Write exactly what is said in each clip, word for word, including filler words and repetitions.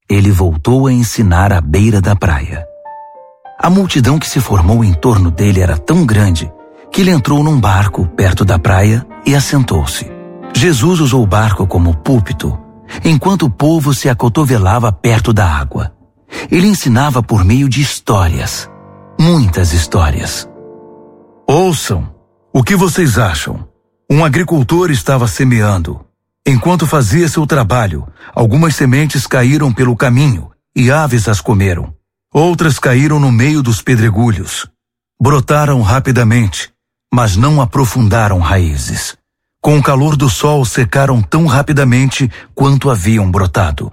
ele voltou a ensinar à beira da praia. A multidão que se formou em torno dele era tão grande que ele entrou num barco perto da praia e assentou-se. Jesus usou o barco como púlpito, enquanto o povo se acotovelava perto da água. Ele ensinava por meio de histórias, muitas histórias. Ouçam, o que vocês acham? Um agricultor estava semeando. Enquanto fazia seu trabalho, algumas sementes caíram pelo caminho e aves as comeram. Outras caíram no meio dos pedregulhos. Brotaram rapidamente, mas não aprofundaram raízes. Com o calor do sol secaram tão rapidamente quanto haviam brotado.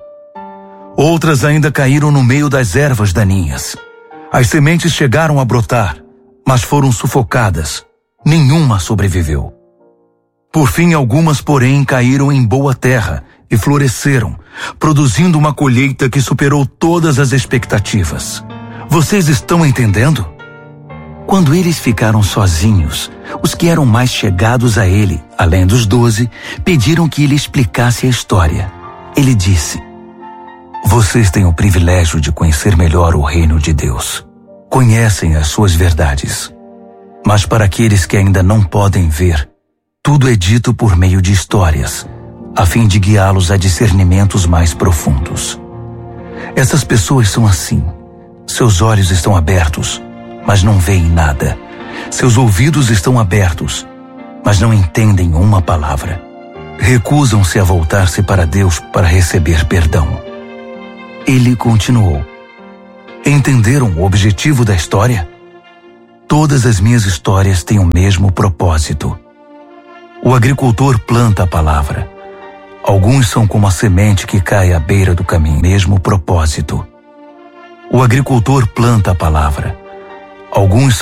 Outras ainda caíram no meio das ervas daninhas. As sementes chegaram a brotar, mas foram sufocadas. Nenhuma sobreviveu. Por fim, algumas, porém, caíram em boa terra e floresceram, produzindo uma colheita que superou todas as expectativas. Vocês estão entendendo? Quando eles ficaram sozinhos, os que eram mais chegados a ele, além dos doze, pediram que ele explicasse a história. Ele disse: Vocês têm o privilégio de conhecer melhor o reino de Deus. Conhecem as suas verdades. Mas para aqueles que ainda não podem ver, tudo é dito por meio de histórias, a fim de guiá-los a discernimentos mais profundos. Essas pessoas são assim. Seus olhos estão abertos, mas não veem nada. Seus ouvidos estão abertos, mas não entendem uma palavra. Recusam-se a voltar-se para Deus para receber perdão. Ele continuou: Entenderam o objetivo da história? Todas as minhas histórias têm o mesmo propósito. O agricultor planta a palavra. Alguns são como a semente que cai à beira do caminho. Mesmo propósito. O agricultor planta a palavra. Alguns